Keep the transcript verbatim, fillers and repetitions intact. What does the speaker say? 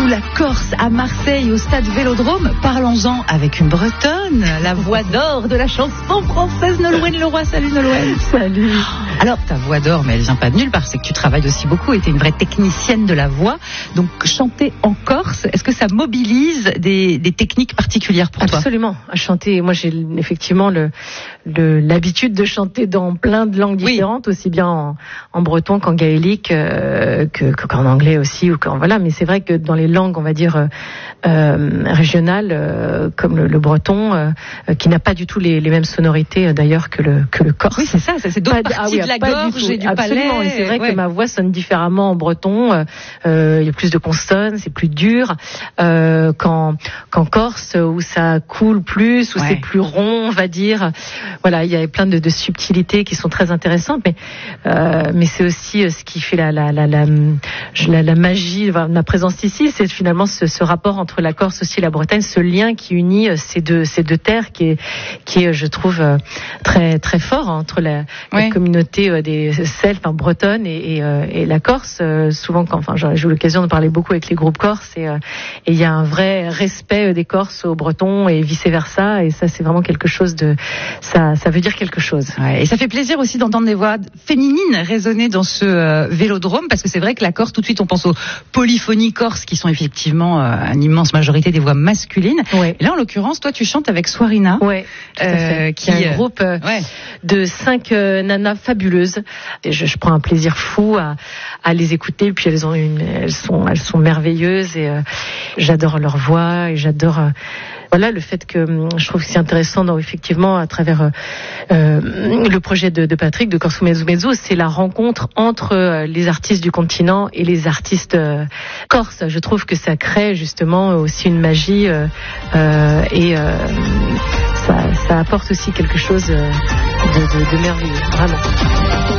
partout, la Corse, à Marseille, au stade Vélodrome. Parlons-en avec une Bretonne, la voix d'or de la chanson française, Nolwenn Leroy. Salut Nolwenn. Salut. Alors, ta voix d'or, mais elle vient pas de nulle part, c'est que tu travailles aussi beaucoup et tu es une vraie technicienne de la voix. Donc, chanter en Corse, est-ce que ça mobilise des, des techniques particulières pour toi ? Absolument. À chanter, moi j'ai effectivement le, le, l'habitude de chanter dans plein de langues différentes, oui. Aussi bien en, en breton qu'en gaélique, euh, que, qu'en anglais aussi, ou qu'en, voilà. Mais c'est vrai que dans les langues, on va dire, euh, régionales, euh, comme le, le breton, euh, qui n'a pas du tout les, les mêmes sonorités d'ailleurs que le, que le corse. Oui, c'est ça, ça c'est d'autres pas, parties ah, oui, de la gorge et du Absolument. palais. Et c'est vrai ouais. que ma voix sonne différemment en breton. Euh, il y a plus de consonnes, c'est plus dur. Euh, qu'en, qu'en corse, où ça coule plus, où ouais. c'est plus rond, on va dire. Voilà, il y a plein de, de subtilités qui sont très intéressantes, mais euh, mais c'est aussi ce qui fait la la la la, la, la magie de ma présence ici, c'est finalement ce, ce rapport entre la Corse aussi et la Bretagne, ce lien qui unit ces deux ces deux terres, qui est qui est, je trouve, très très fort entre la, ouais. la communauté des Celtes, en bretonne et, et, et la Corse. Souvent, quand enfin j'ai eu l'occasion de parler beaucoup avec les groupes corses, et il y a un vrai respect des Corses aux Bretons et vice versa, et ça c'est vraiment quelque chose de ça ça veut dire quelque chose. Ouais, et ça fait plaisir aussi d'entendre des voix féminines résonner dans ce euh, Vélodrome, parce que c'est vrai que la Corse, tout de suite on pense aux polyphonies corses qui sont effectivement euh, une immense majorité des voix masculines. Ouais. Et là en l'occurrence toi tu chantes avec Swarina, ouais, euh, qui est un groupe euh, ouais. de cinq euh, nanas fabuleuses, et je, je prends un plaisir fou à, à les écouter, puis elles ont une elles sont elles sont merveilleuses, et euh, j'adore leur voix, et j'adore euh, voilà le fait que je trouve que c'est intéressant, donc, effectivement, à travers euh, le projet de, de Patrick de Corso Mezzo Mezzo, c'est la rencontre entre euh, les artistes du continent et les artistes euh, corses. Je trouve que ça crée justement aussi une magie, euh, euh, et euh, ça, ça apporte aussi quelque chose de, de, de merveilleux, vraiment.